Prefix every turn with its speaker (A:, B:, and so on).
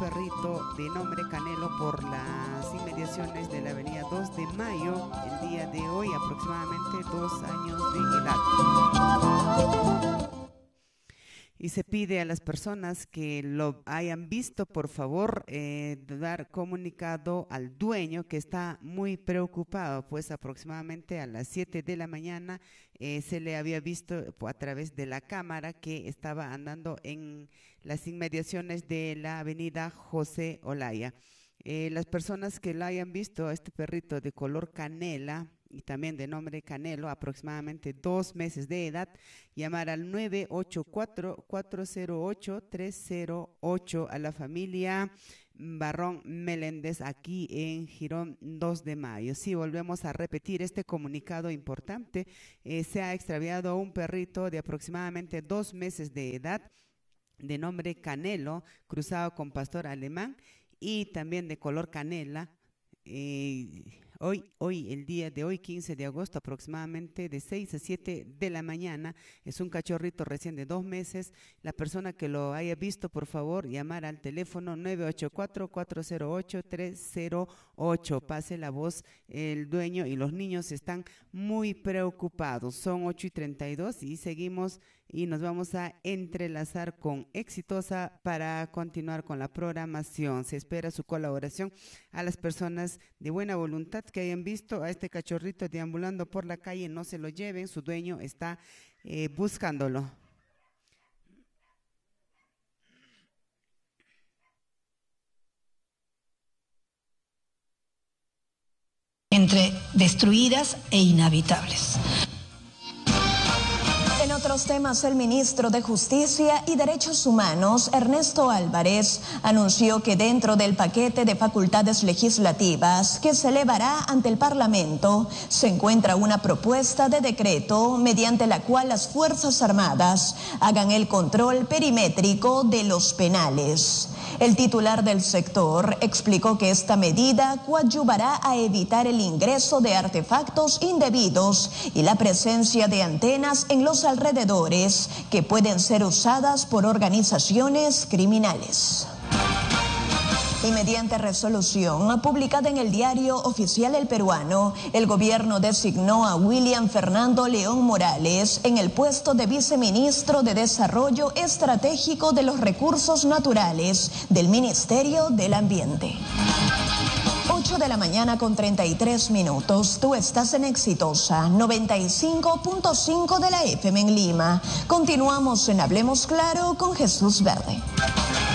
A: perrito de nombre Canelo por las inmediaciones de la avenida 2 de Mayo, el día de hoy, aproximadamente 2 años de edad. Y se pide a las personas que lo hayan visto, por favor, dar comunicado al dueño, que está muy preocupado, pues aproximadamente a las 7 de la mañana se le había visto a través de la cámara que estaba andando en las inmediaciones de la avenida José Olaya. Las personas que lo hayan visto a este perrito de color canela y también de nombre Canelo, aproximadamente 2 meses de edad, llamar al 984-408-308 a la familia Barrón Meléndez aquí en Girón 2 de Mayo. Sí, volvemos a repetir este comunicado importante. Se ha extraviado un perrito de aproximadamente 2 meses de edad de nombre Canelo, cruzado con pastor alemán y también de color canela. Hoy, el día de hoy, 15 de agosto, aproximadamente de 6 a 7 de la mañana, es un cachorrito recién de 2 meses. La persona que lo haya visto, por favor, llamar al teléfono 984-408-308. Pase la voz, el dueño y los niños están muy preocupados. Son 8:32 y seguimos y nos vamos a entrelazar con Exitosa para continuar con la programación. Se espera su colaboración a las personas de buena voluntad que hayan visto a este cachorrito deambulando por la calle. No se lo lleven, su dueño está buscándolo.
B: Entre destruidas e inhabitables.
C: En otros temas, el ministro de Justicia y Derechos Humanos, Ernesto Álvarez, anunció que dentro del paquete de facultades legislativas que se elevará ante el Parlamento, se encuentra una propuesta de decreto mediante la cual las Fuerzas Armadas hagan el control perimétrico de los penales. El titular del sector explicó que esta medida coadyuvará a evitar el ingreso de artefactos indebidos y la presencia de antenas en los alrededores que pueden ser usadas por organizaciones criminales. Y mediante resolución publicada en el Diario Oficial El Peruano, el gobierno designó a William Fernando León Morales en el puesto de viceministro de Desarrollo Estratégico de los Recursos Naturales del Ministerio del Ambiente. 8 de la mañana con 33 minutos. Tú estás en Exitosa 95.5 de la FM en Lima. Continuamos en Hablemos Claro con Jesús Verde.